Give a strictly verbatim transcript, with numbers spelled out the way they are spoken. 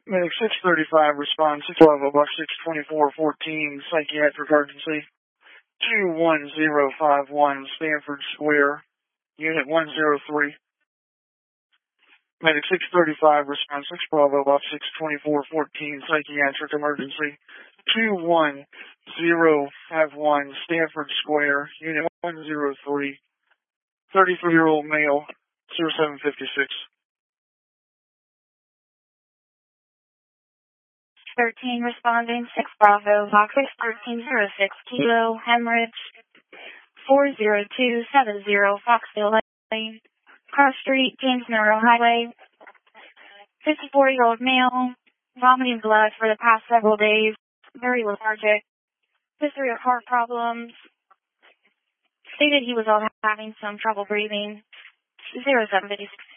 Medic six thirty-five, response six twelve, Buck six twenty-four fourteen, psychiatric emergency. two one zero five one, Stanford Square, Unit one zero three. Medic six thirty-five, response six twelve, Buck six twenty-four fourteen, psychiatric emergency. two one zero five one, Stanford Square, Unit one zero three. thirty-three-year-old male, zero seven fifty-six. thirteen responding, six Bravo, Box six thirteen zero six, Kilo, hemorrhage, four zero two seven zero, Foxville Lane, Cross Street, James Monroe Highway, fifty-four-year-old male, vomiting blood for the past several days, very lethargic, history of heart problems, stated he was also having some trouble breathing, zero seven fifty-six.